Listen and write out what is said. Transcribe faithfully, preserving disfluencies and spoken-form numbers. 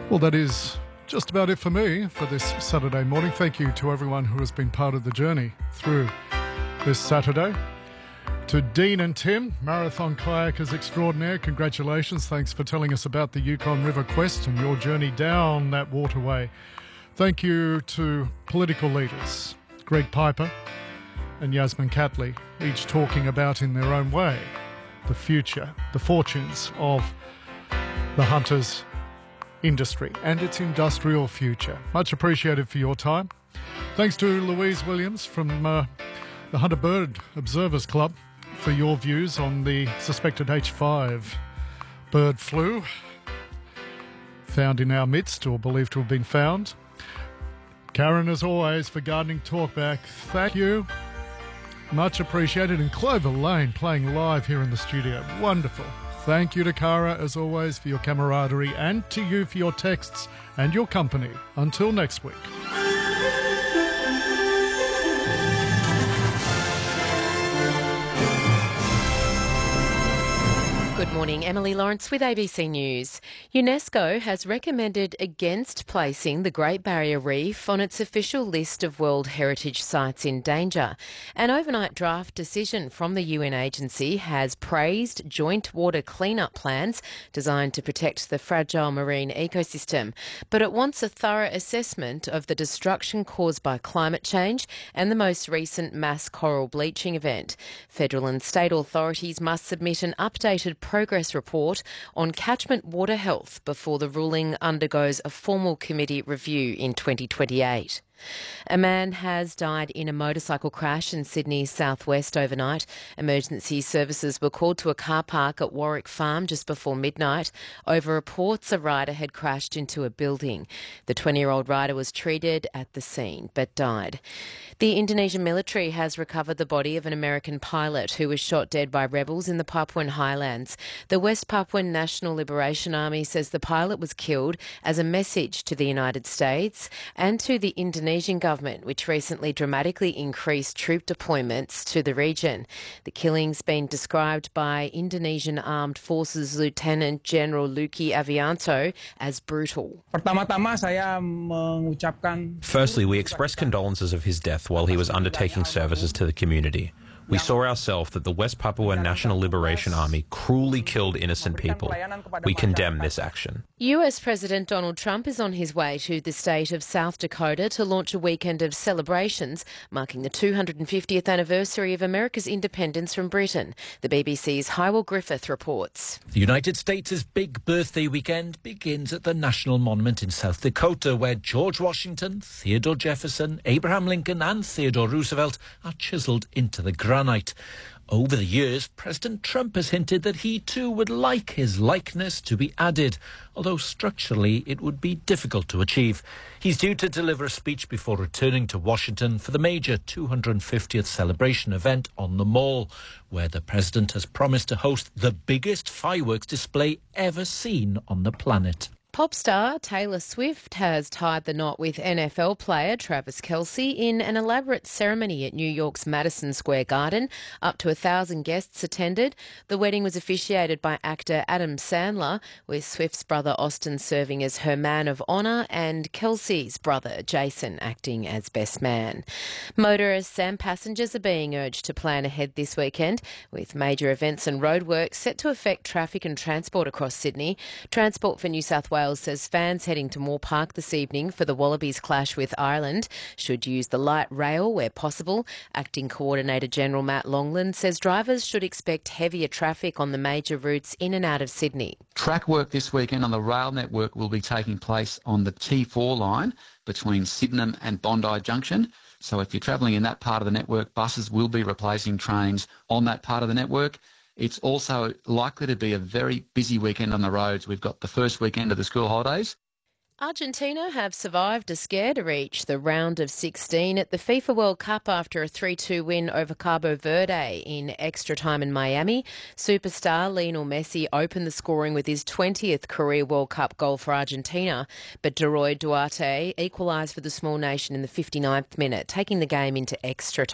Well, that is just about it for me for this Saturday morning. Thank you to everyone who has been part of the journey through this Saturday. To Dean and Tim, marathon kayakers extraordinaire, congratulations. Thanks for telling us about the Yukon River Quest and your journey down that waterway. Thank you to political leaders, Greg Piper and Yasmin Catley, each talking about in their own way the future, the fortunes of the hunters industry and its industrial future. Much appreciated for your time. Thanks to Louise Williams from uh, the Hunter Bird Observers Club for your views on the suspected H five bird flu found in our midst, or believed to have been found. Karen, as always, for Gardening Talkback, thank you. Much appreciated. And Clover Lane playing live here in the studio. Wonderful. Thank you to Cara, as always, for your camaraderie, and to you for your texts and your company. Until next week. Good morning, Emily Lawrence with A B C News. UNESCO has recommended against placing the Great Barrier Reef on its official list of World Heritage Sites in danger. An overnight draft decision from the U N agency has praised joint water clean-up plans designed to protect the fragile marine ecosystem, but it wants a thorough assessment of the destruction caused by climate change and the most recent mass coral bleaching event. Federal and state authorities must submit an updated progress report on catchment water health before the ruling undergoes a formal committee review in twenty twenty-eight. A man has died in a motorcycle crash in Sydney's southwest overnight. Emergency services were called to a car park at Warwick Farm just before midnight over reports a rider had crashed into a building. The twenty-year-old rider was treated at the scene but died. The Indonesian military has recovered the body of an American pilot who was shot dead by rebels in the Papuan highlands. The West Papuan National Liberation Army says the pilot was killed as a message to the United States and to the Indonesian government, which recently dramatically increased troop deployments to the region. The killing's been described by Indonesian Armed Forces Lieutenant General Luki Avianto as brutal. Firstly, we express condolences of his death while he was undertaking services to the community. We saw ourselves that the West Papua National Liberation Army cruelly killed innocent people. We condemn this action. U S President Donald Trump is on his way to the state of South Dakota to launch a weekend of celebrations marking the two hundred fiftieth anniversary of America's independence from Britain. The B B C's Hywell Griffith reports. The United States' big birthday weekend begins at the National Monument in South Dakota, where George Washington, Theodore Jefferson, Abraham Lincoln and Theodore Roosevelt are chiselled into the granite. Over the years, President Trump has hinted that he too would like his likeness to be added, although structurally it would be difficult to achieve. He's due to deliver a speech before returning to Washington for the major two hundred fiftieth celebration event on the Mall, where the president has promised to host the biggest fireworks display ever seen on the planet. Pop star Taylor Swift has tied the knot with N F L player Travis Kelce in an elaborate ceremony at New York's Madison Square Garden. Up to a thousand guests attended. The wedding was officiated by actor Adam Sandler, with Swift's brother Austin serving as her man of honour and Kelce's brother Jason acting as best man. Motorists and passengers are being urged to plan ahead this weekend, with major events and roadworks set to affect traffic and transport across Sydney. Transport for New South Wales says fans heading to Moore Park this evening for the Wallabies clash with Ireland should use the light rail where possible. Acting Coordinator General Matt Longland says drivers should expect heavier traffic on the major routes in and out of Sydney. Track work this weekend on the rail network will be taking place on the T four line between Sydenham and Bondi Junction. So if you're travelling in that part of the network, buses will be replacing trains on that part of the network. It's also likely to be a very busy weekend on the roads. We've got the first weekend of the school holidays. Argentina have survived a scare to reach the round of sixteen at the FIFA World Cup after a three two win over Cabo Verde in extra time in Miami. Superstar Lionel Messi opened the scoring with his twentieth career World Cup goal for Argentina, but Deroy Duarte equalised for the small nation in the fifty-ninth minute, taking the game into extra time.